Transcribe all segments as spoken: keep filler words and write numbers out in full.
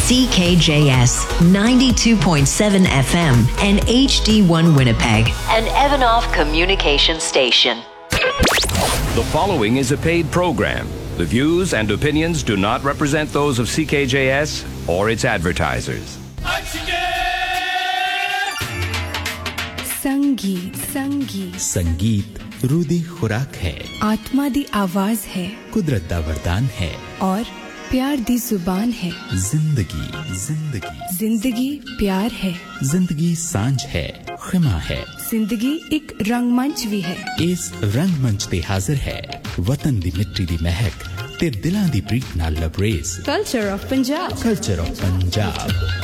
C K J S ninety-two point seven F M and H D one Winnipeg, an Evanoff communication station. The following is a paid program. The views and opinions do not represent those of C K J S or its advertisers. संगीत संगीत संगीत रूह दी खुराक है, आत्मा दी आवाज है, कुदरत दा वरदान है और प्यार दी जुबान है। जिंदगी जिंदगी जिंदगी प्यार है, जिंदगी सांझ है, खिमा है। जिंदगी एक रंगमंच भी है। इस रंगमंच ते हाजिर है वतन दी मिट्टी दी महक ते दिलां दी प्रीत नाल लबरेज। Culture of Punjab culture of Punjab.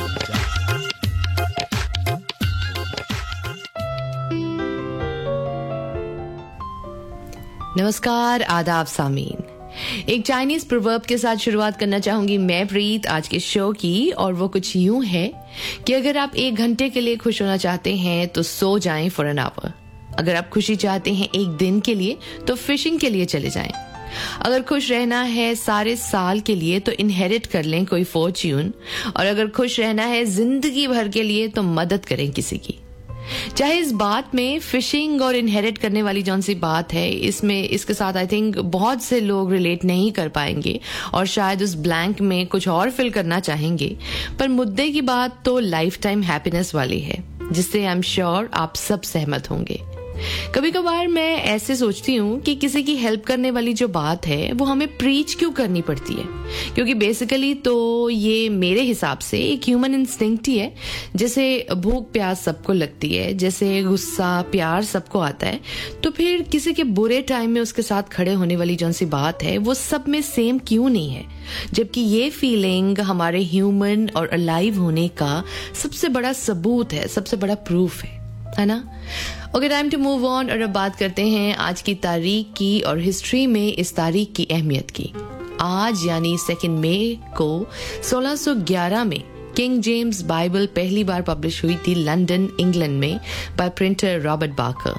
नमस्कार, आदाब सामीन। एक चाइनीज प्रोवर्ब के साथ शुरुआत करना चाहूंगी मैं प्रीत आज के शो की, और वो कुछ यूं है कि अगर आप एक घंटे के लिए खुश होना चाहते हैं तो सो जाएं फॉर एन आवर। अगर आप खुशी चाहते हैं एक दिन के लिए तो फिशिंग के लिए चले जाएं। अगर खुश रहना है सारे साल के लिए तो इनहेरिट कर लें कोई फॉर्च्यून, और अगर खुश रहना है जिंदगी भर के लिए तो मदद करें किसी की। चाहे इस बात में फिशिंग और इनहेरिट करने वाली जौन सी बात है, इसमें इसके साथ आई थिंक बहुत से लोग रिलेट नहीं कर पाएंगे और शायद उस ब्लैंक में कुछ और फिल करना चाहेंगे, पर मुद्दे की बात तो लाइफ टाइम हैप्पीनेस वाली है, जिससे आई एम श्योर आप सब सहमत होंगे। कभी कभार मैं ऐसे सोचती हूँ कि किसी की हेल्प करने वाली जो बात है वो हमें प्रीच क्यों करनी पड़ती है, क्योंकि बेसिकली तो ये मेरे हिसाब से एक ह्यूमन इंस्टिंक्ट ही है। जैसे भूख प्यास सबको लगती है, जैसे गुस्सा प्यार सबको आता है, तो फिर किसी के बुरे टाइम में उसके साथ खड़े होने वाली जौन सी बात है वो सब में सेम क्यों नहीं है, जबकि ये फीलिंग हमारे ह्यूमन और अलाइव होने का सबसे बड़ा सबूत है, सबसे बड़ा प्रूफ है, है ना। Okay, time to move on, और अब बात करते हैं आज की तारीख की और हिस्ट्री में इस तारीख की अहमियत की। आज यानी सेकेंड मई को सोलह सौ ग्यारह में किंग जेम्स बाइबल पहली बार पब्लिश हुई थी लंदन इंग्लैंड में बाय प्रिंटर रॉबर्ट बाकर।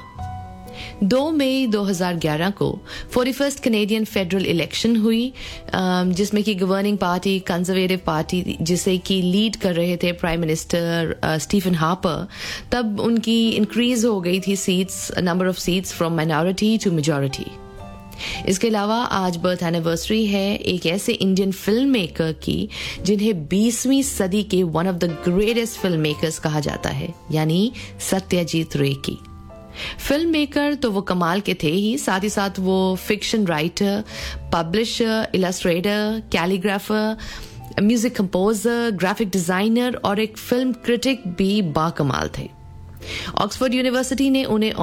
दो मई दो हज़ार ग्यारह को इकतालीसवीं कैनेडियन फेडरल इलेक्शन हुई, जिसमें कि गवर्निंग पार्टी कंजर्वेटिव पार्टी, जिसे कि लीड कर रहे थे प्राइम मिनिस्टर स्टीफन हार्पर, तब उनकी इंक्रीज हो गई थी seats, number of seats from minority to majority. इसके अलावा आज बर्थ एनिवर्सरी है एक ऐसे इंडियन फिल्म मेकर की जिन्हें बीसवीं सदी के one of the greatest film makers कहा जाता है, यानी सत्यजीत रे की। फिल्म मेकर तो वो कमाल के थे ही, साथ ही साथ वो fiction writer, publisher, Illustrator, calligrapher, music composer, graphic designer और एक फिल्म क्रिटिक भी बाकमाल थे। ऑक्सफोर्ड यूनिवर्सिटी ने उन्हें